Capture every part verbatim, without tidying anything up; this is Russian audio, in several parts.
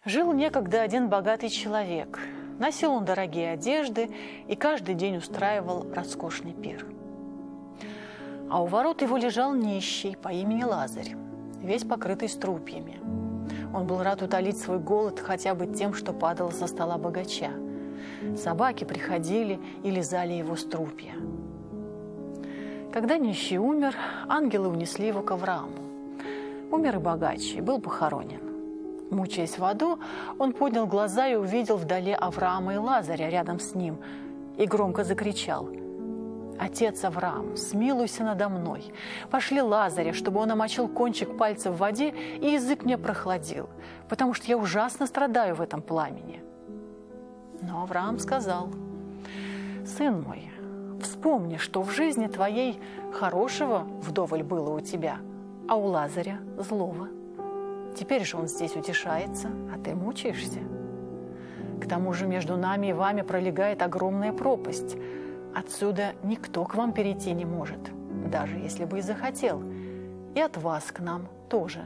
Жил некогда один богатый человек. Носил он дорогие одежды и каждый день устраивал роскошный пир. А у ворот его лежал нищий по имени Лазарь, весь покрытый струпьями. Он был рад утолить свой голод хотя бы тем, что падало со стола богача. Собаки приходили и лизали его струпья. Когда нищий умер, ангелы унесли его к Аврааму. Умер и богач, и был похоронен. Мучаясь в аду, он поднял глаза и увидел вдали Авраама и Лазаря рядом с ним, и громко закричал: «Отец Авраам, смилуйся надо мной. Пошли Лазаря, чтобы он омочил кончик пальца в воде, и язык мне прохладил, потому что я ужасно страдаю в этом пламени». Но Авраам сказал: «Сын мой, вспомни, что в жизни твоей хорошего вдоволь было у тебя, а у Лазаря злого. Теперь же он здесь утешается, а ты мучаешься. К тому же между нами и вами пролегает огромная пропасть. Отсюда никто к вам перейти не может, даже если бы и захотел, и от вас к нам тоже».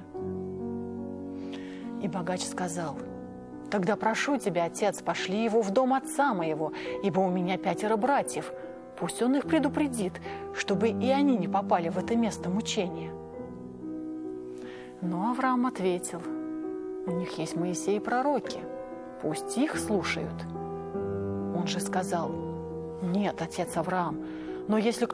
И богач сказал: «Тогда прошу тебя, отец, пошли его в дом отца моего, ибо у меня пятеро братьев. Пусть он их предупредит, чтобы и они не попали в это место мучения». Но Авраам ответил: «У них есть Моисей и пророки, пусть их слушают». Он же сказал: «Нет, отец Авраам, но если